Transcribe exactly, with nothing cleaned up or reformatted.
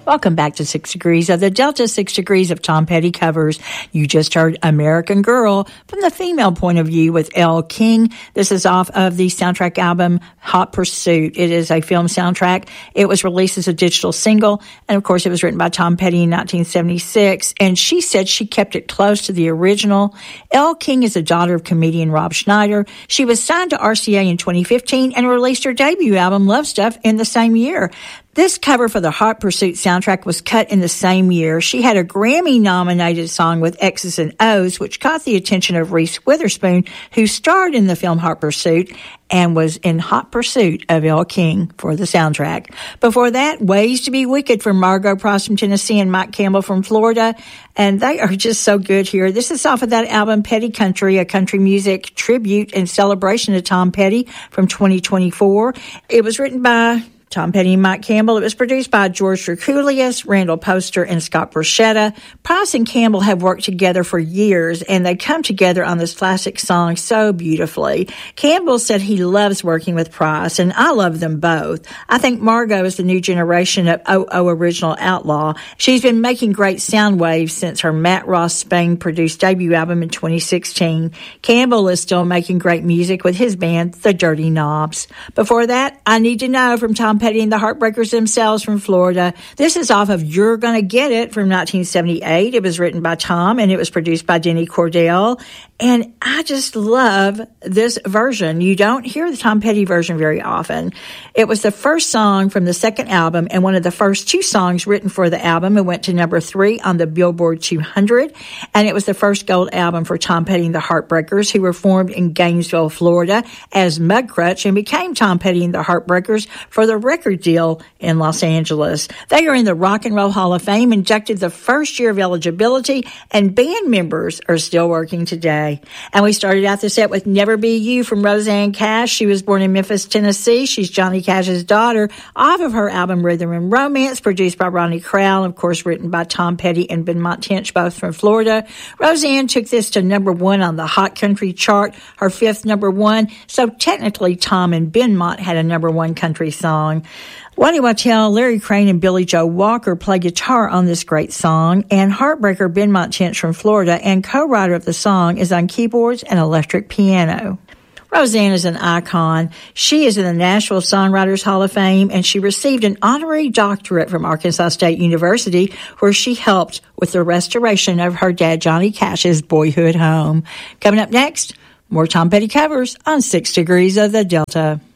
Welcome back to Six Degrees of the Delta, Six Degrees of Tom Petty covers. You just heard American Girl from the female point of view with Elle King. This is off of the soundtrack album Hot Pursuit. It is a film soundtrack. It was released as a digital single, and of course it was written by Tom Petty in nineteen seventy-six, and she said she kept it close to the original. Elle King is the daughter of comedian Rob Schneider. She was signed to R C A in twenty fifteen and released her debut album Love Stuff in the same year. This cover for the Hot Pursuit soundtrack was cut in the same year. She had a Grammy-nominated song with X's and O's, which caught the attention of Reese Witherspoon, who starred in the film Hot Pursuit and was in Hot Pursuit of Elle King for the soundtrack. Before that, Ways to Be Wicked from Margot Price from Tennessee and Mike Campbell from Florida. And they are just so good here. This is off of that album Petty Country, a country music tribute and celebration to Tom Petty from twenty twenty-four. It was written by Tom Petty and Mike Campbell. It was produced by George Drakoulias, Randall Poster, and Scott Borchetta. Price and Campbell have worked together for years, and they come together on this classic song so beautifully. Campbell said he loves working with Price, and I love them both. I think Margot is the new generation of Oh Oh Original Outlaw. She's been making great sound waves since her Matt Ross Spain-produced debut album in twenty sixteen. Campbell is still making great music with his band, The Dirty Knobs. Before that, I Need to Know from Tom Petty and the Heartbreakers themselves from Florida. This is off of You're Gonna Get It from nineteen seventy-eight. It was written by Tom and it was produced by Denny Cordell. And I just love this version. You don't hear the Tom Petty version very often. It was the first song from the second album and one of the first two songs written for the album. It went to number three on the Billboard two hundred. And it was the first gold album for Tom Petty and the Heartbreakers, who were formed in Gainesville, Florida as Mudcrutch and became Tom Petty and the Heartbreakers for the record deal in Los Angeles. They are in the Rock and Roll Hall of Fame, inducted the first year of eligibility, and band members are still working today. And we started out the set with Never Be You from Rosanne Cash. She was born in Memphis, Tennessee. She's Johnny Cash's daughter, off of her album Rhythm and Romance, produced by Ronnie Crowell, of course written by Tom Petty and Benmont Tench, both from Florida. Rosanne took this to number one on the Hot Country chart, her fifth number one, so technically Tom and Benmont had a number one country song. Waddy Wachtel, Larry Crane, and Billy Joe Walker play guitar on this great song, and heartbreaker Benmont Tench from Florida and co-writer of the song is on keyboards and electric piano. Rosanne is an icon. She is in the Nashville Songwriters Hall of Fame, and she received an honorary doctorate from Arkansas State University, where she helped with the restoration of her dad Johnny Cash's boyhood home. Coming up next, more Tom Petty covers on Six Degrees of the Delta.